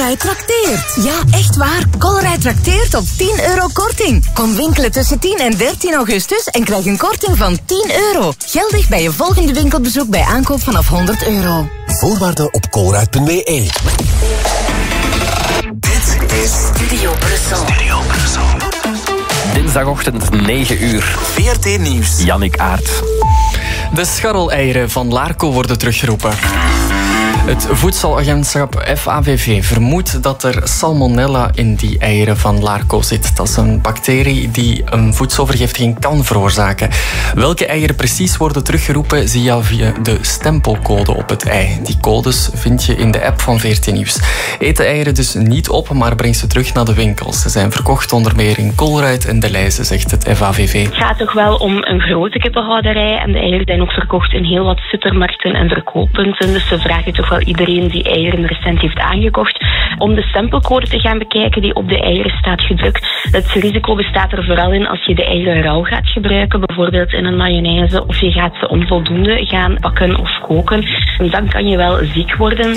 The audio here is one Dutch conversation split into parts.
Colruyt trakteert. Ja, echt waar. Colruyt trakteert op €10 korting. Kom winkelen tussen 10 en 13 augustus en krijg een korting van €10. Geldig bij je volgende winkelbezoek bij aankoop vanaf €100. Voorwaarden op colruyt.be. Dit is Studio Brussel. Dinsdagochtend 9 uur. VRT Nieuws. Jannik Aert. De scharreleieren van Larco worden teruggeroepen. Het voedselagentschap FAVV vermoedt dat er salmonella in die eieren van Larco zit. Dat is een bacterie die een voedselvergiftiging kan veroorzaken. Welke eieren precies worden teruggeroepen zie je via de stempelcode op het ei. Die codes vind je in de app van VRT Nieuws. Eet de eieren dus niet op, maar breng ze terug naar de winkels. Ze zijn verkocht onder meer in Colruyt en De Leize, zegt het FAVV. Het gaat toch wel om een grote kippenhouderij en de eieren zijn ook verkocht in heel wat supermarkten en verkooppunten. Dus ze vragen toch wel iedereen die eieren recent heeft aangekocht om de stempelcode te gaan bekijken die op de eieren staat gedrukt. Het risico bestaat er vooral in als je de eieren rauw gaat gebruiken, bijvoorbeeld in een mayonaise, of je gaat ze onvoldoende gaan bakken of koken. En dan kan je wel ziek worden.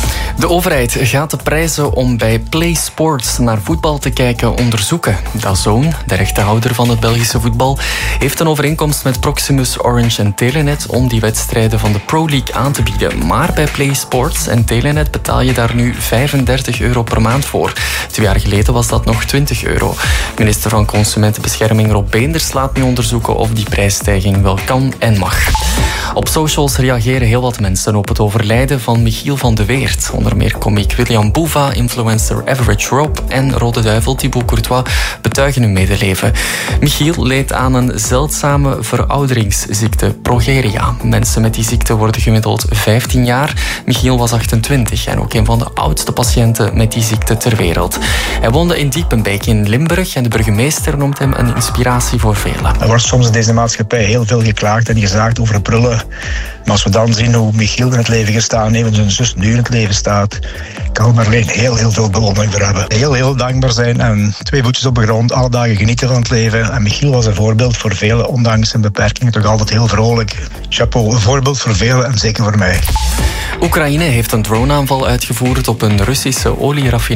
De overheid gaat de prijzen om bij Play Sports naar voetbal te kijken onderzoeken. DAZN, de rechtenhouder van het Belgische voetbal, heeft een overeenkomst met Proximus, Orange en Telenet om die wedstrijden van de Pro League aan te bieden. Maar bij Play Sports en Telenet betaal je daar nu €35 per maand voor. 2 jaar geleden was dat nog €20. Minister van Consumentenbescherming Rob Beenders laat nu onderzoeken of die prijsstijging wel kan en mag. Op socials reageren heel wat mensen op het overlijden van Michiel van de Weert. Onder meer komiek William Boeva, influencer Average Rob en Rode Duivel Thibaut Courtois betuigen hun medeleven. Michiel leed aan een zeldzame verouderingsziekte, progeria. Mensen met die ziekte worden gemiddeld 15 jaar. Michiel was 28 en ook een van de oudste patiënten met die ziekte ter wereld. Hij woonde in Diepenbeek in Limburg en de burgemeester noemt hem een inspiratie voor velen. Er wordt soms in deze maatschappij heel veel geklaagd en gezaagd over prullen. Maar als we dan zien hoe Michiel in het leven gestaan heeft en zijn zus nu in het leven staat, kan er alleen heel veel bewondering voor hebben. Heel dankbaar zijn en 2 voetjes op de grond, alle dagen genieten van het leven. En Michiel was een voorbeeld voor velen, ondanks zijn beperkingen toch altijd heel vrolijk. Chapeau, een voorbeeld voor velen en zeker voor mij. Oekraïne heeft een droneaanval uitgevoerd op een Russische olieraffinaderij